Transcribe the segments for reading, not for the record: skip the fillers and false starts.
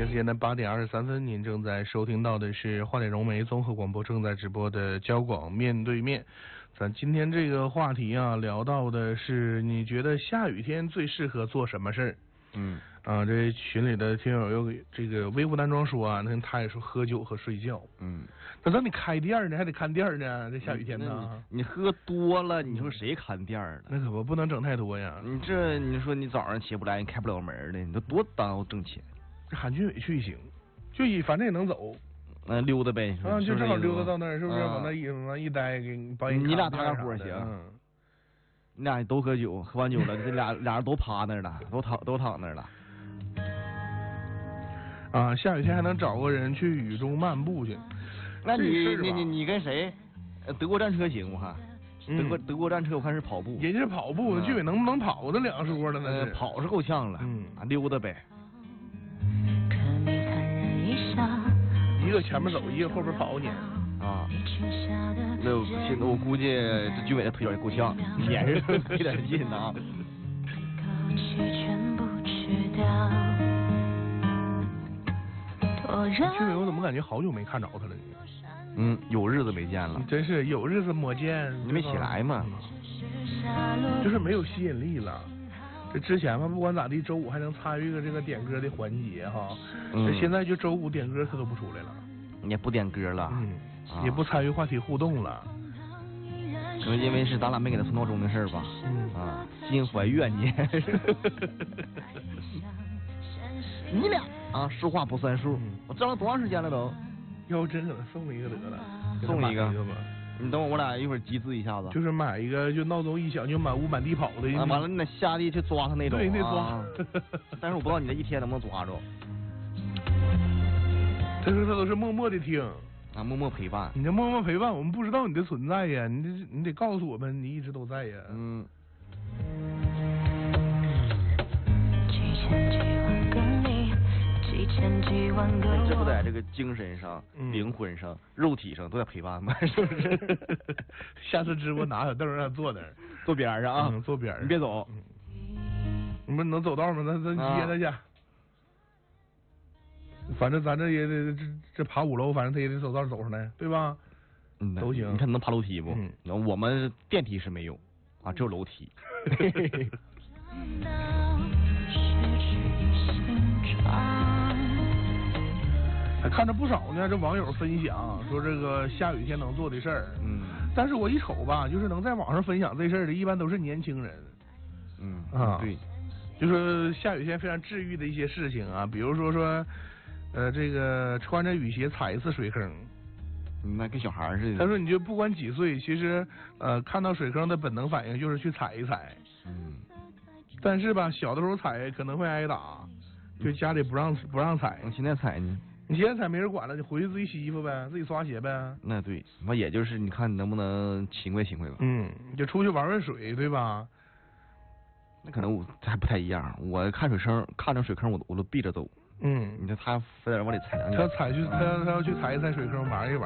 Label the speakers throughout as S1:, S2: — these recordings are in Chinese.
S1: 北京时间的8:23，您正在收听到的是花点融媒综合广播正在直播的交广面对面。咱今天这个话题啊，聊到的是你觉得下雨天最适合做什么事儿？这群里的听友又这个微服男装说啊，那他也说喝酒和睡觉。那咱得开店呢，还得看店呢，这下雨天呢。
S2: 你喝多了，你说谁看店了？
S1: 那可不能整太多呀。
S2: 你说你早上起不来，你开不了门的，你都多耽误挣钱。
S1: 这韩俊伟去行，就反正也能走。
S2: 溜达呗。
S1: 就正好溜达到那儿，是不是？往那一待，给你把
S2: 你俩搭伙行。你俩都喝酒，喝完酒了，这俩人都趴那儿了，都躺那儿了。
S1: 下雨天还能找个人去雨中漫步去。
S2: 那你跟谁？德国战车行不哈？德国战车我看是跑步。
S1: 人家是跑步，俊伟能不能跑的两说了呢？
S2: 跑是够呛了。溜达呗。
S1: 一个前面走，一个后边跑你。
S2: 那现在我估计这俊伟的腿有点够呛，脸是费点劲的啊。
S1: 俊伟，我怎么感觉好久没看着他了
S2: 呢？有日子没见了。
S1: 真是有日子没见。
S2: 你没起来嘛？
S1: 就是没有吸引力了。这之前嘛，不管咋地，周五还能参与个这个点歌的环节哈。这现在就周五点歌他都不出来了。
S2: 也不点歌了。
S1: 也不参与话题互动了。
S2: 可能因为是咱俩没给他送闹钟的事儿吧。心怀怨念。你俩说话不算数。我整了多长时间了都？
S1: 要不真给他送一个得了。
S2: 送一个吧。你等我俩一会儿集资一下子。
S1: 就是买一个，就闹钟一响就满屋满地跑的。
S2: 完了你得下地去抓他那种。
S1: 对，你得抓。
S2: 但是我不知道你这一天能不能抓着。
S1: 他说他都是默默的听。
S2: 默默陪伴。
S1: 你这默默陪伴，我们不知道你的存在呀，你得告诉我们你一直都在呀。这不在这个精神上、灵魂上、肉体上都在陪伴吗？是不是？下次直播拿小凳让他坐那儿，
S2: 坐边上啊，
S1: 坐边上，
S2: 你别走。
S1: 你们能走道吗？咱接他去。反正咱这也得这爬5楼，反正他也得走道走上来，对吧？都行。
S2: 你看能爬楼梯不？我们电梯是没有只有楼梯。还看着不少呢，这网友分享说这个下雨天能做的事儿。但是我一瞅吧，就是能在网上分享这事儿的，一般都是年轻人。对，就是下雨天非常治愈的一些事情啊，比如说。这个穿着雨鞋踩一次水坑， 那跟小孩似的。
S1: 他说你就不管几岁，其实看到水坑的本能反应就是去踩一踩。但是吧，小的时候踩可能会挨打，就家里不让踩。
S2: 现在踩呢？
S1: 你现在踩没人管了，你回去自己洗衣服呗，自己刷鞋呗。
S2: 那对，那也就是你看你能不能勤快吧。
S1: 就出去玩水，对吧？
S2: 那可能还不太一样。我看着水坑我都避着走。你说他非得往里踩两脚。他
S1: 要去踩一踩水坑玩一玩。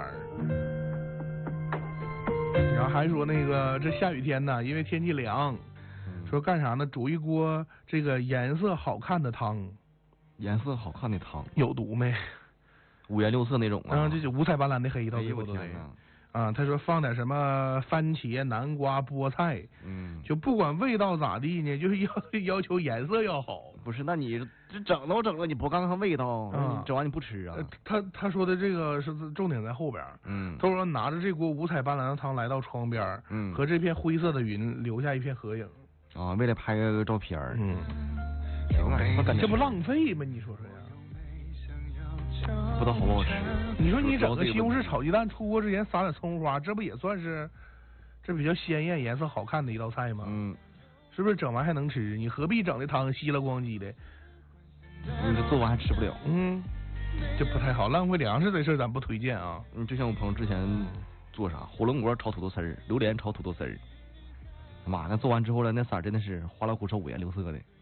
S1: 然后还说那个这下雨天呢，因为天气凉，说干啥呢？煮一锅这个颜色好看的汤。
S2: 颜色好看的汤
S1: 有毒没？
S2: 五颜六色那种啊。
S1: 这就五彩斑斓的黑到最后都得。他说放点什么番茄、南瓜、菠菜，就不管味道咋地呢，就是要求颜色要好。
S2: 不是，那你这整都整了，你不看看味道，你整完你不吃啊？
S1: 他说的这个是重点在后边。他说拿着这锅五彩斑斓的汤来到窗边，和这片灰色的云留下一片合影。
S2: 为了拍个照片。
S1: 这不浪费吗？你说说呀？
S2: 不知道好不好吃。
S1: 你说你整个西红柿炒鸡蛋出锅之前撒点葱花，这不也算是这比较鲜艳、颜色好看的一道菜吗？是不是整完还能吃？你何必整的汤稀了咣叽的？
S2: 你这做完还吃不了。
S1: 这不太好，浪费粮食这事咱不推荐啊。
S2: 就像我朋友之前做啥火龙果炒土豆丝儿、榴莲炒土豆丝儿，妈那做完之后了，那色真的是花里胡哨五颜六色的。